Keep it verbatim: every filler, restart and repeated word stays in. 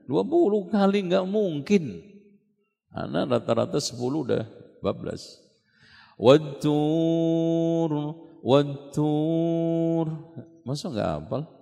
dua puluh kali nggak mungkin. Anak rata-rata sepuluh udah bablas. Wattur, wattur. Masa nggak hafal?